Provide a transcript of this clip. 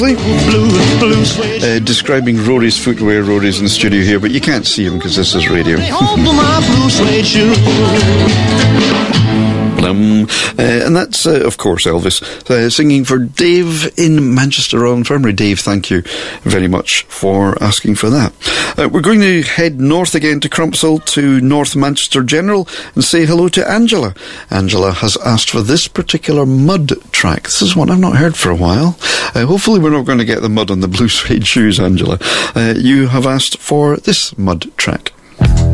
Describing Rory's footwear. Rory's in the studio here, but you can't see him because this is radio. And that's, of course, Elvis singing for Dave in Manchester Royal Infirmary. Dave, thank you very much for asking for that. We're going to head north again to Crumpsall, to North Manchester General, and say hello to Angela. Angela has asked for this particular mud track. This is one I've not heard for a while. Hopefully we're not going to get the mud on the blue suede shoes, Angela. You have asked for this mud track.